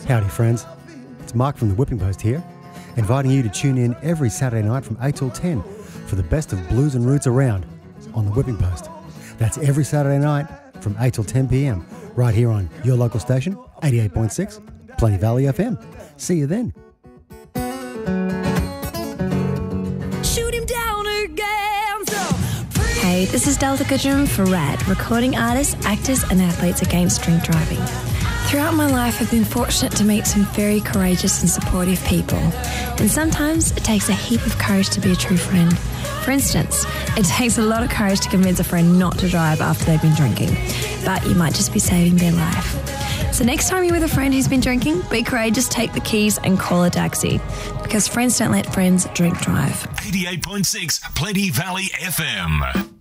Howdy friends, it's Mark from the Whipping Post here, inviting you to tune in every Saturday night from 8 till 10 for the best of blues and roots around on the Whipping Post. That's every Saturday night from 8 till 10 p.m. right here on your local station, 88.6 Plenty Valley FM. See you then. Shoot him down again. Hey, this is Delta Goodrum for RAD, recording artists, actors and athletes against drink driving. Throughout my life, I've been fortunate to meet some very courageous and supportive people. And sometimes it takes a heap of courage to be a true friend. For instance, it takes a lot of courage to convince a friend not to drive after they've been drinking. But you might just be saving their life. So next time you're with a friend who's been drinking, be courageous, take the keys and call a taxi. Because friends don't let friends drink drive. 88.6 Plenty Valley FM.